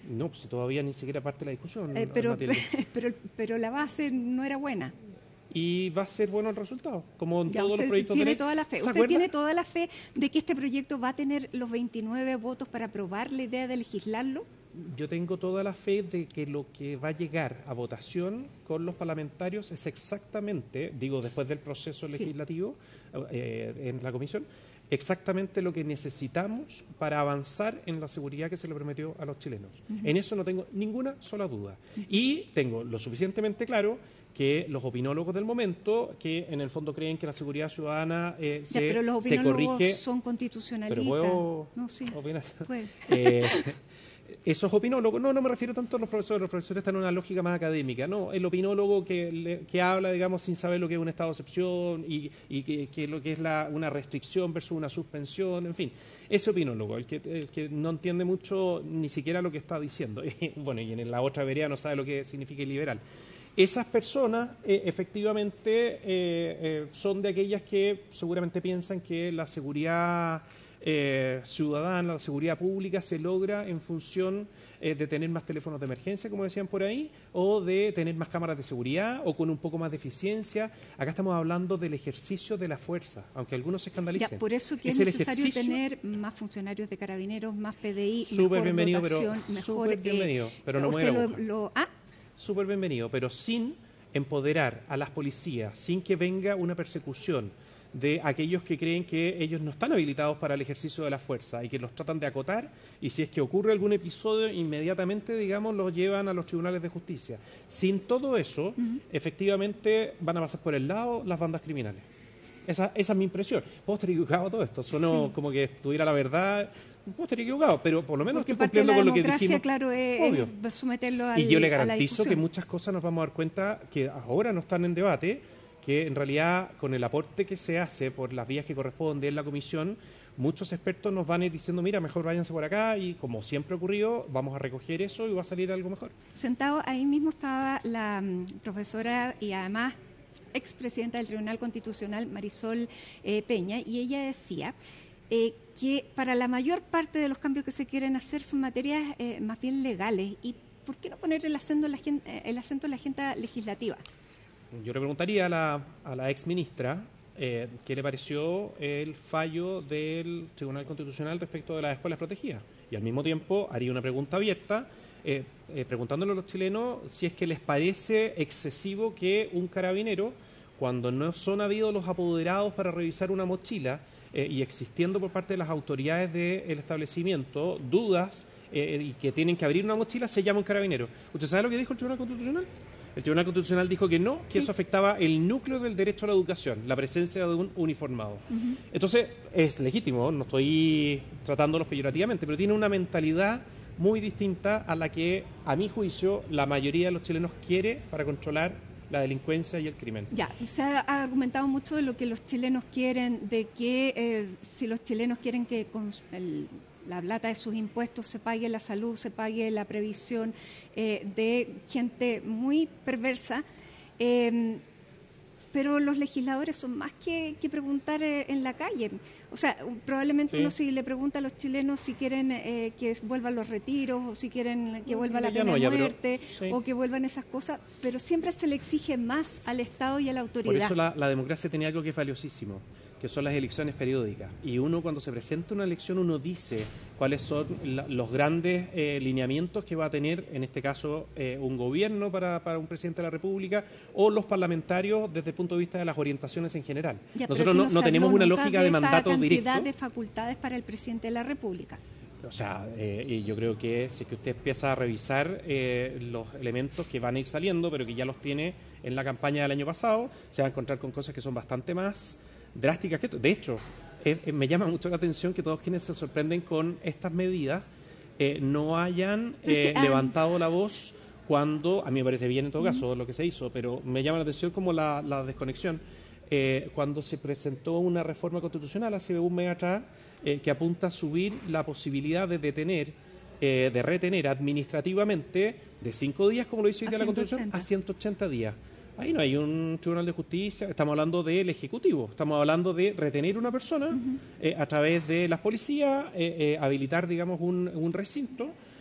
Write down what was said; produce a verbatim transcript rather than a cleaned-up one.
No, pues todavía ni siquiera parte de la discusión. Eh, pero, pero, pero la base no era buena. Y va a ser bueno el resultado, como en ya, todos los proyectos tiene de ley. Toda la fe. ¿Usted acuerda? tiene toda la fe de que este proyecto va a tener los veintinueve votos para aprobar la idea de legislarlo? Yo tengo toda la fe de que lo que va a llegar a votación con los parlamentarios es exactamente, digo, después del proceso legislativo sí. eh, en la comisión, exactamente lo que necesitamos para avanzar en la seguridad que se le prometió a los chilenos. Uh-huh. En eso no tengo ninguna sola duda. Uh-huh. Y tengo lo suficientemente claro que los opinólogos del momento, que en el fondo creen que la seguridad ciudadana eh, ya, se, pero los se corrige... son constitucionalistas. Pero puedo no, sí. opinar. Puede. Eh, esos opinólogos, no, no me refiero tanto a los profesores, los profesores están en una lógica más académica, no, el opinólogo que, le, que habla, digamos, sin saber lo que es un estado de excepción y, y que, que lo que es la, una restricción versus una suspensión, en fin, ese opinólogo, el que, el que no entiende mucho ni siquiera lo que está diciendo, bueno, y en la otra vereda no sabe lo que significa liberal. Esas personas eh, efectivamente eh, eh, son de aquellas que seguramente piensan que la seguridad eh, ciudadana, la seguridad pública se logra en función eh, de tener más teléfonos de emergencia, como decían por ahí, o de tener más cámaras de seguridad o con un poco más de eficiencia. Acá estamos hablando del ejercicio de la fuerza, aunque algunos se escandalicen. Ya, por eso que es, es necesario tener más funcionarios de carabineros, más P D I, super mejor bienvenido, dotación, pero, mejor... Súper bienvenido, eh, pero no mueve la boca. Lo, lo, ¿ah? Súper bienvenido, pero sin empoderar a las policías, sin que venga una persecución de aquellos que creen que ellos no están habilitados para el ejercicio de la fuerza y que los tratan de acotar, y si es que ocurre algún episodio, inmediatamente, digamos, los llevan a los tribunales de justicia. Sin todo eso, uh-huh. efectivamente van a pasar por el lado las bandas criminales. Esa, esa es mi impresión. Puedo estar equivocado todo esto, sonó sí. como que estuviera la verdad... Puedo estar equivocado, pero por lo menos Porque estoy cumpliendo con lo que dijimos. Claro, es, obvio. Es someterlo al, y yo le garantizo a la discusión. Que muchas cosas nos vamos a dar cuenta que ahora no están en debate, que en realidad con el aporte que se hace por las vías que corresponden en la comisión, muchos expertos nos van a ir diciendo, mira, mejor váyanse por acá y como siempre ha ocurrido, vamos a recoger eso y va a salir algo mejor. Sentado ahí mismo estaba la um, profesora y además expresidenta del Tribunal Constitucional, Marisol eh, Peña, y ella decía... Eh, que para la mayor parte de los cambios que se quieren hacer son materias eh, más bien legales. ¿Y por qué no poner el acento en la, el acento en la agenda legislativa? Yo le preguntaría a la, a la ex ministra eh, qué le pareció el fallo del Tribunal Constitucional respecto de las escuelas protegidas. Y al mismo tiempo haría una pregunta abierta eh, eh, preguntándole a los chilenos si es que les parece excesivo que un carabinero, cuando no son habidos los apoderados para revisar una mochila, Eh, y existiendo por parte de las autoridades del establecimiento dudas eh, y que tienen que abrir una mochila, se llama un carabinero. ¿Usted sabe lo que dijo el Tribunal Constitucional? El Tribunal Constitucional dijo que no, que sí. Eso afectaba el núcleo del derecho a la educación, la presencia de un uniformado. Uh-huh. Entonces, es legítimo, no estoy tratándolos peyorativamente, pero tiene una mentalidad muy distinta a la que, a mi juicio, la mayoría de los chilenos quiere para controlar la delincuencia y el crimen. Ya, se ha argumentado mucho de lo que los chilenos quieren, de que eh, si los chilenos quieren que con el, la plata de sus impuestos se pague la salud, se pague la previsión eh, de gente muy perversa, eh, pero los legisladores son más que, que preguntar eh, en la calle. O sea, probablemente sí. Uno si le pregunta a los chilenos si quieren eh, que vuelvan los retiros o si quieren que vuelva la pena no, de muerte pero, sí. o que vuelvan esas cosas, pero siempre se le exige más al Estado y a la autoridad. Por eso la, la democracia tenía algo que es valiosísimo, que son las elecciones periódicas. Y uno cuando se presenta una elección, uno dice cuáles son la, los grandes eh, lineamientos que va a tener, en este caso, eh, un gobierno para, para un presidente de la República o los parlamentarios desde el punto de vista de las orientaciones en general. Ya, Nosotros no, no tenemos una lógica de, de mandato directo. Cantidad de facultades para el presidente de la República. O sea, eh, y yo creo que si es que usted empieza a revisar eh, los elementos que van a ir saliendo, pero que ya los tiene en la campaña del año pasado, se va a encontrar con cosas que son bastante más drásticas que esto. De hecho, eh, eh, me llama mucho la atención que todos quienes se sorprenden con estas medidas eh, no hayan eh, levantado la voz cuando, a mí me parece bien en todo caso uh-huh. lo que se hizo, pero me llama la atención como la, la desconexión. Eh, cuando se presentó una reforma constitucional hace un mes atrás eh, que apunta a subir la posibilidad de detener, eh, de retener administrativamente de cinco días, como lo dice hoy día la Constitución, a ciento ochenta días. Ahí no hay un tribunal de justicia, estamos hablando del Ejecutivo, estamos hablando de retener una persona uh-huh. eh, a través de las policías, eh, eh, habilitar, digamos, un, un recinto